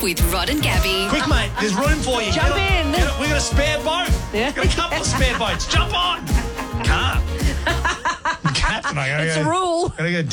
with Rod and Gabby. Quick, mate, there's room for you. Jump in. We got a spare boat. Yeah. Got a couple of spare boats. Jump on. Can't. Captain, I gotta It's go. a rule. Gotta go